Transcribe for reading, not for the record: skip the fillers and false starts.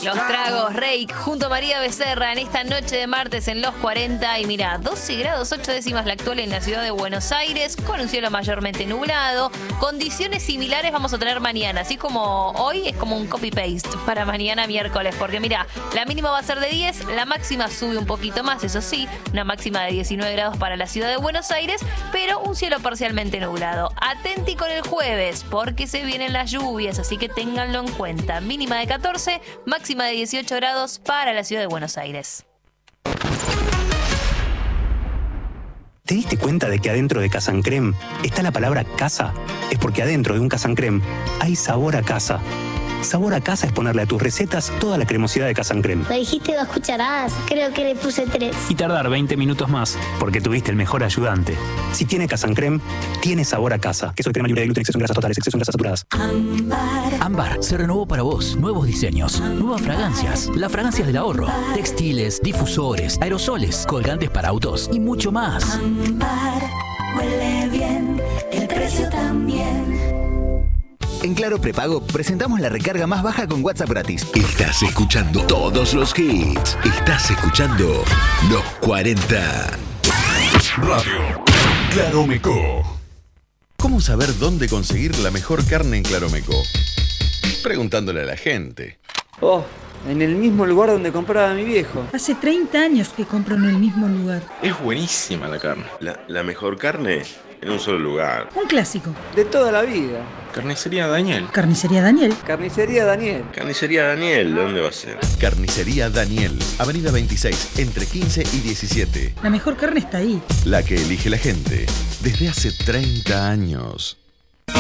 Los Tragos, Reik, junto a María Becerra en esta noche de martes en los 40. Y mira, 12 grados 8 décimas la actual en la ciudad de Buenos Aires, con un cielo mayormente nublado. Condiciones similares vamos a tener mañana, así como hoy es como un copy-paste para mañana miércoles. Porque mira, la mínima va a ser de 10, la máxima sube un poquito más, eso sí, una máxima de 19 grados para la ciudad de Buenos Aires, pero un cielo parcialmente nublado. Atenti con el jueves, porque se vienen las lluvias, así que ténganlo en cuenta. Mínima de 14, máxima de 18 grados para la ciudad de Buenos Aires. ¿Te diste cuenta de que adentro de Casa Creme está la palabra casa? Es porque adentro de un Casa Creme hay sabor a casa. Sabor a casa es ponerle a tus recetas toda la cremosidad de Casa Creme. Me dijiste 2 cucharadas, creo que le puse 3. Y tardar 20 minutos más, porque tuviste el mejor ayudante. Si tiene Casa Creme, tiene sabor a casa. Queso de crema libre de gluten, exceso en grasas totales, exceso en grasas saturadas. Ámbar se renovó para vos. Nuevos diseños, nuevas fragancias. Las fragancias del ahorro. Textiles, difusores, aerosoles, colgantes para autos y mucho más. Ámbar huele bien, el precio también. En Claro Prepago presentamos la recarga más baja con WhatsApp gratis. Estás escuchando todos los hits. Estás escuchando Los 40. Radio Claromeco. ¿Cómo saber dónde conseguir la mejor carne en Claromeco? Preguntándole a la gente. Oh, en el mismo lugar donde compraba mi viejo. Hace 30 años que compro en el mismo lugar. Es buenísima la carne. La mejor carne en un solo lugar. Un clásico. De toda la vida. Carnicería Daniel. Carnicería Daniel. Carnicería Daniel. Carnicería Daniel, ¿dónde va a ser? Carnicería Daniel, Avenida 26, entre 15 y 17. La mejor carne está ahí. La que elige la gente desde hace 30 años.